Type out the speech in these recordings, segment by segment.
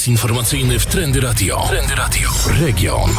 informacyjny w Trendy Radio. Trendy Radio. Region.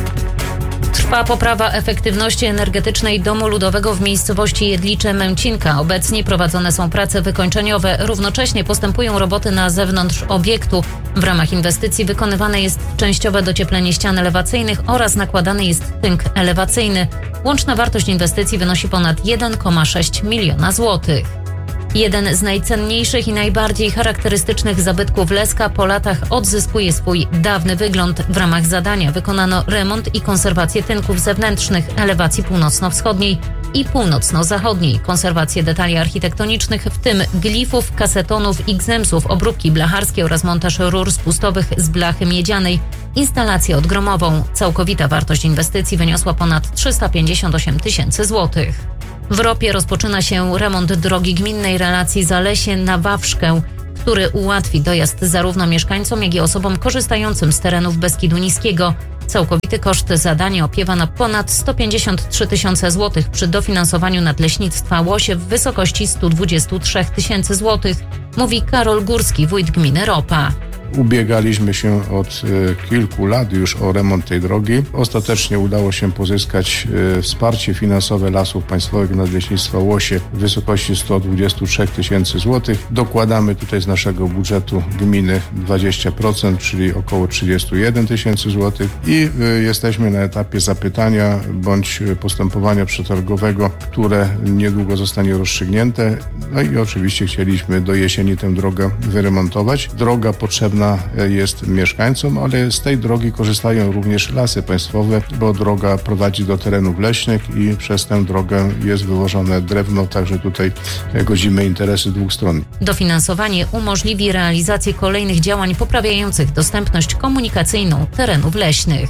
Trwa poprawa efektywności energetycznej Domu Ludowego w miejscowości Jedlicze-Męcinka. Obecnie prowadzone są prace wykończeniowe. Równocześnie postępują roboty na zewnątrz obiektu. W ramach inwestycji wykonywane jest częściowe docieplenie ścian elewacyjnych oraz nakładany jest tynk elewacyjny. Łączna wartość inwestycji wynosi ponad 1,6 miliona złotych. Jeden z najcenniejszych i najbardziej charakterystycznych zabytków Leska po latach odzyskuje swój dawny wygląd. W ramach zadania wykonano remont i konserwację tynków zewnętrznych, elewacji północno-wschodniej i północno-zachodniej, konserwację detali architektonicznych, w tym glifów, kasetonów i gzemsów, obróbki blacharskie oraz montaż rur spustowych z blachy miedzianej, instalację odgromową. Całkowita wartość inwestycji wyniosła ponad 358 tysięcy złotych. W Ropie rozpoczyna się remont drogi gminnej relacji Zalesie na Wawrzkę, który ułatwi dojazd zarówno mieszkańcom, jak i osobom korzystającym z terenów Beskidu Niskiego. Całkowity koszt zadania opiewa na ponad 153 tysiące złotych przy dofinansowaniu Nadleśnictwa Łosie w wysokości 123 tysięcy złotych, mówi Karol Górski, wójt gminy Ropa. Ubiegaliśmy się od kilku lat już o remont tej drogi. Ostatecznie udało się pozyskać wsparcie finansowe Lasów Państwowych i Nadleśnictwa Łosie w wysokości 123 tysięcy złotych. Dokładamy tutaj z naszego budżetu gminy 20%, czyli około 31 tysięcy złotych i jesteśmy na etapie zapytania bądź postępowania przetargowego, które niedługo zostanie rozstrzygnięte. No i oczywiście chcieliśmy do jesieni tę drogę wyremontować. Droga potrzebna jest mieszkańcom, ale z tej drogi korzystają również Lasy Państwowe, bo droga prowadzi do terenów leśnych i przez tę drogę jest wywożone drewno, także tutaj godzimy interesy dwóch stron. Dofinansowanie umożliwi realizację kolejnych działań poprawiających dostępność komunikacyjną terenów leśnych.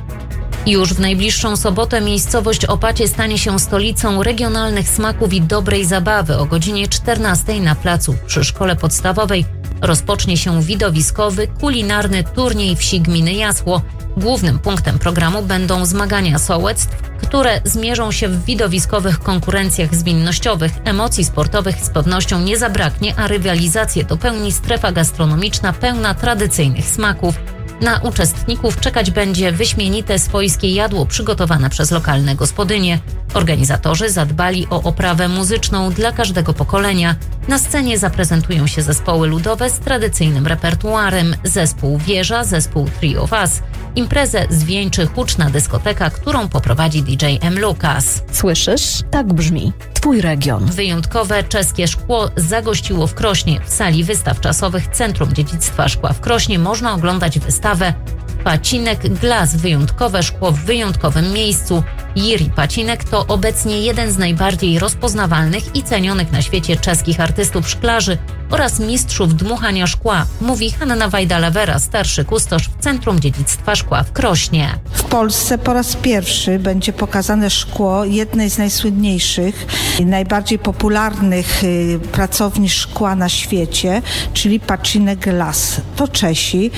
Już w najbliższą sobotę miejscowość Opacie stanie się stolicą regionalnych smaków i dobrej zabawy. O godzinie 14 na placu przy szkole podstawowej rozpocznie się widowiskowy, kulinarny turniej wsi gminy Jasło. Głównym punktem programu będą zmagania sołectw, które zmierzą się w widowiskowych konkurencjach zwinnościowych. Emocji sportowych z pewnością nie zabraknie, a rywalizację dopełni strefa gastronomiczna pełna tradycyjnych smaków. Na uczestników czekać będzie wyśmienite swojskie jadło przygotowane przez lokalne gospodynie. Organizatorzy zadbali o oprawę muzyczną dla każdego pokolenia. Na scenie zaprezentują się zespoły ludowe z tradycyjnym repertuarem, zespół Wieża, zespół Three of Us. Imprezę zwieńczy huczna dyskoteka, którą poprowadzi DJ M. Lukas. Słyszysz? Tak brzmi Twój region. Wyjątkowe czeskie szkło zagościło w Krośnie. W sali wystaw czasowych Centrum Dziedzictwa Szkła w Krośnie można oglądać wystawę Pacinek Glas, wyjątkowe szkło w wyjątkowym miejscu. Jiří Pacinek to obecnie jeden z najbardziej rozpoznawalnych i cenionych na świecie czeskich artystów szklarzy oraz mistrzów dmuchania szkła, mówi Hanna Wajda-Lewera, starszy kustosz w Centrum Dziedzictwa Szkła w Krośnie. W Polsce po raz pierwszy będzie pokazane szkło jednej z najsłynniejszych i najbardziej popularnych pracowni szkła na świecie, czyli Pacinek Glas. To Czesi,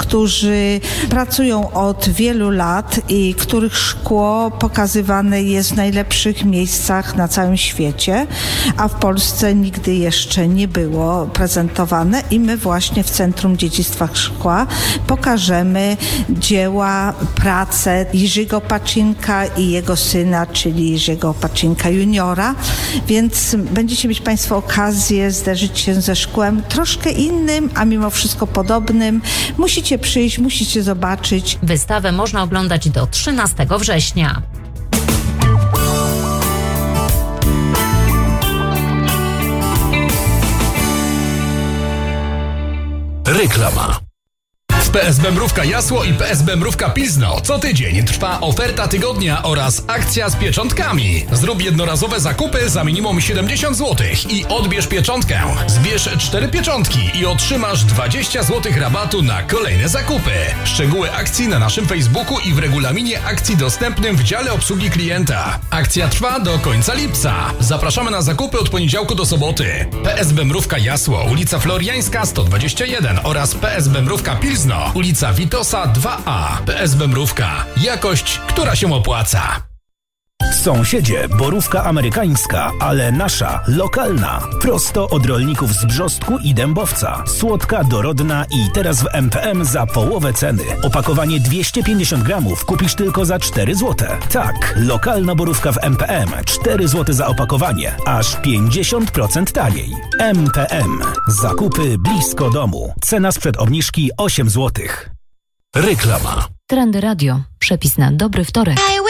którzy pracują od wielu lat i których szkło pokazywane jest w najlepszych miejscach na całym świecie, a w Polsce nigdy jeszcze nie było prezentowane i my właśnie w Centrum Dziedzictwa Szkła pokażemy dzieła, pracę Jiřího Pacinka i jego syna, czyli Jiřího Pacinka juniora, więc będziecie mieć Państwo okazję zderzyć się ze szkłem troszkę innym, a mimo wszystko podobnym. Musicie przyjść, musicie zobaczyć. Wystawę można oglądać do 13 września. Reklama. W PSB Mrówka Jasło i PSB Mrówka Pilzno co tydzień trwa oferta tygodnia oraz akcja z pieczątkami. Zrób jednorazowe zakupy za minimum 70 zł i odbierz pieczątkę. Zbierz 4 pieczątki i otrzymasz 20 zł rabatu na kolejne zakupy. Szczegóły akcji na naszym Facebooku i w regulaminie akcji dostępnym w dziale obsługi klienta. Akcja trwa do końca lipca. Zapraszamy na zakupy od poniedziałku do soboty. PSB Mrówka Jasło, ulica Floriańska 121 oraz PSB Mrówka Pilzno, ulica Witosa 2A. PSB Mrówka. Jakość, która się opłaca. Sąsiedzie, borówka amerykańska, ale nasza, lokalna. Prosto od rolników z Brzostku i Dębowca. Słodka, dorodna i teraz w MPM za połowę ceny. Opakowanie 250 gramów kupisz tylko za 4 zł. Tak, lokalna borówka w MPM. 4 zł za opakowanie. Aż 50% taniej. MPM. Zakupy blisko domu. Cena sprzed obniżki 8 zł. Reklama. Trendy Radio. Przepis na dobry wtorek.